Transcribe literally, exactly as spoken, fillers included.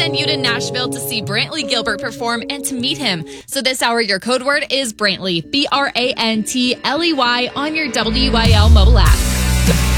send you to Nashville to see Brantley Gilbert perform and to meet him. So this hour, your code word is Brantley, B R A N T L E Y, on your W I L mobile app.